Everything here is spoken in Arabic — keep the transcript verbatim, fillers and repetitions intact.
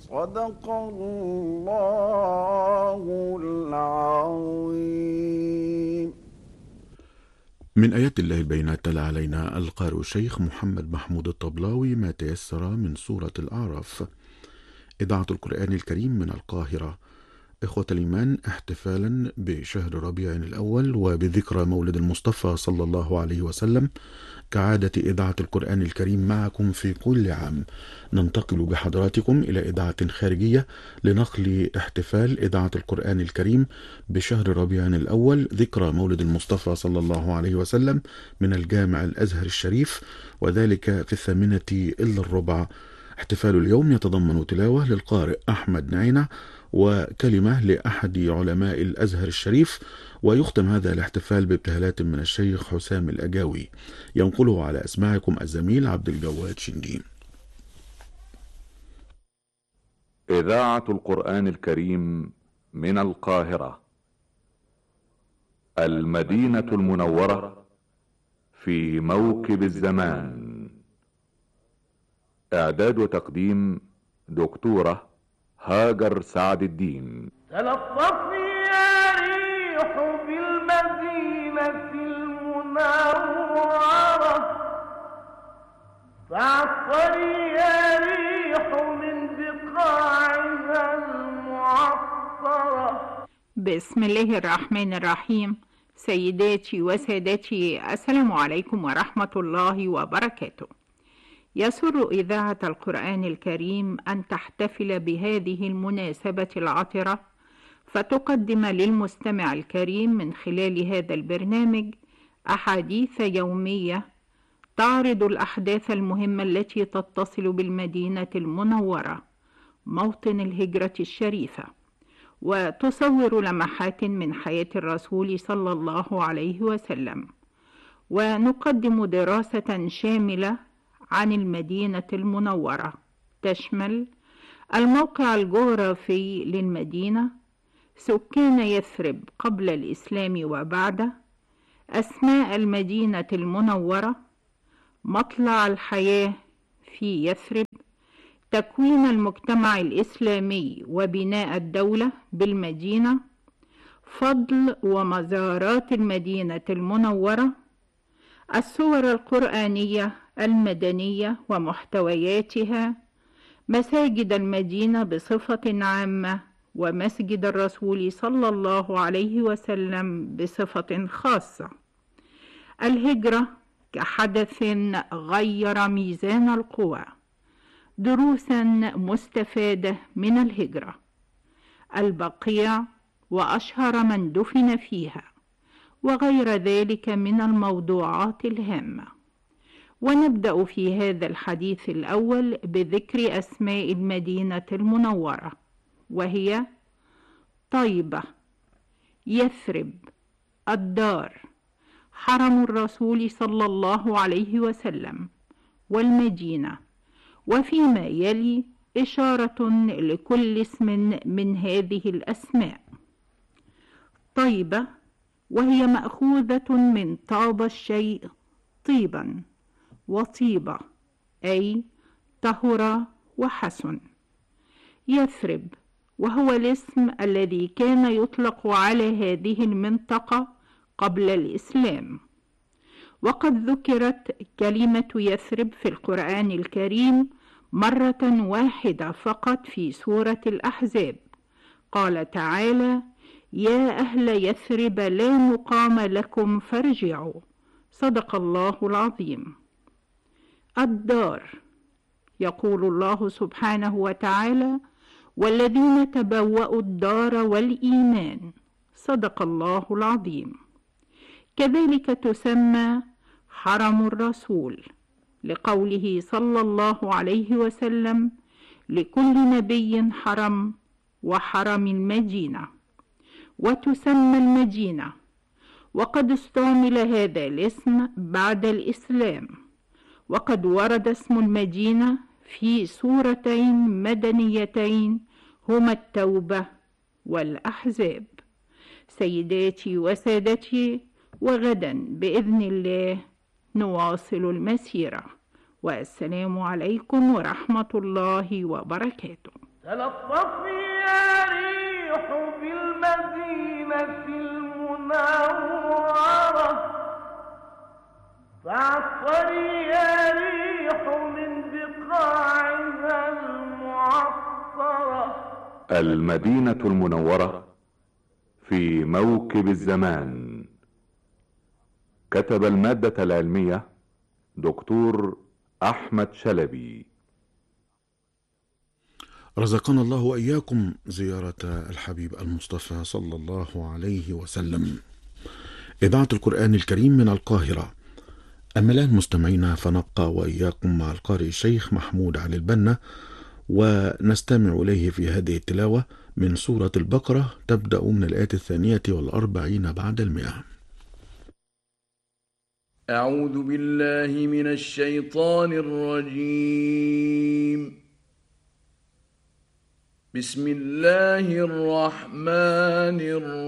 صدق الله العظيم. من آيات الله البينات تلا علينا القارئ الشيخ محمد محمود الطبلاوي ما تيسر من سورة الأعراف. إذاعة القرآن الكريم من القاهرة. إخوة الإيمان، احتفالا بشهر ربيع الأول وبذكرى مولد المصطفى صلى الله عليه وسلم، كعادة إذاعة القرآن الكريم معكم في كل عام، ننتقل بحضراتكم إلى إذاعة خارجية لنقل احتفال إذاعة القرآن الكريم بشهر ربيع الأول، ذكرى مولد المصطفى صلى الله عليه وسلم، من الجامع الأزهر الشريف، وذلك في الثامنة إلا الربع. احتفال اليوم يتضمن تلاوة للقارئ أحمد نعينة وكلمة لأحد علماء الأزهر الشريف، ويختم هذا الاحتفال بابتهالات من الشيخ حسام الأجاوي ينقله على أسماعكم الزميل عبد الجواد شندين. إذاعة القرآن الكريم من القاهرة. المدينة المنورة في موكب الزمان. إعداد وتقديم دكتورة هاجر سعد الدين. تلطفي يا ريح بالمدينة المنورة، فعطري يا ريح من بقاعها المعطرة. بسم الله الرحمن الرحيم. سيداتي وسادتي، السلام عليكم ورحمة الله وبركاته. يسر إذاعة القرآن الكريم أن تحتفل بهذه المناسبة العطرة، فتقدم للمستمع الكريم من خلال هذا البرنامج أحاديث يومية تعرض الأحداث المهمة التي تتصل بالمدينة المنورة موطن الهجرة الشريفة، وتصور لمحات من حياة الرسول صلى الله عليه وسلم. ونقدم دراسة شاملة عن المدينة المنورة تشمل الموقع الجغرافي للمدينة، سكان يثرب قبل الإسلام وبعده، أسماء المدينة المنورة، مطلع الحياة في يثرب، تكوين المجتمع الإسلامي وبناء الدولة بالمدينة، فضل ومزارات المدينة المنورة، السور القرآنية المدنية ومحتوياتها، مساجد المدينة بصفة عامة، ومسجد الرسول صلى الله عليه وسلم بصفة خاصة. الهجرة كحدث غير ميزان القوى، دروسا مستفادة من الهجرة، البقيع وأشهر من دفن فيها، وغير ذلك من الموضوعات الهامة. ونبدأ في هذا الحديث الأول بذكر أسماء المدينة المنورة، وهي طيبة، يثرب، الدار، حرم الرسول صلى الله عليه وسلم، والمدينة. وفيما يلي إشارة لكل اسم من هذه الأسماء. طيبة وهي مأخوذة من طاب الشيء طيبا، وطيبة أي طهر وحسن. يثرب وهو الاسم الذي كان يطلق على هذه المنطقة قبل الإسلام، وقد ذكرت كلمة يثرب في القرآن الكريم مرة واحدة فقط في سورة الأحزاب. قال تعالى: يا أهل يثرب لا مقام لكم فارجعوا. صدق الله العظيم. الدار، يقول الله سبحانه وتعالى: والذين تبوأوا الدار والإيمان. صدق الله العظيم. كذلك تسمى حرم الرسول، لقوله صلى الله عليه وسلم: لكل نبي حرم، وحرم المدينة. وتسمى المدينة، وقد استعمل هذا الاسم بعد الإسلام، وقد ورد اسم المدينة في سورتين مدنيتين هما التوبة والأحزاب. سيداتي وسادتي، وغدا بإذن الله نواصل المسيرة، والسلام عليكم ورحمة الله وبركاته. تلطفي يا ريح بالمدينة المنورة، فعطري يا ريح من بقاعها المعطرة. المدينة المنورة في موكب الزمان. كتب المادة العلمية دكتور أحمد شلبي. رزقنا الله وإياكم زيارة الحبيب المصطفى صلى الله عليه وسلم. إذاعة القرآن الكريم من القاهرة. أما الآن مستمعينا فنبقى وإياكم مع القارئ الشيخ محمود علي البنا، ونستمع إليه في هذه التلاوة من سورة البقرة، تبدأ من الآية الثانية والأربعين بعد المئة. أعوذ بالله من الشيطان الرجيم. بسم الله الرحمن الرحيم.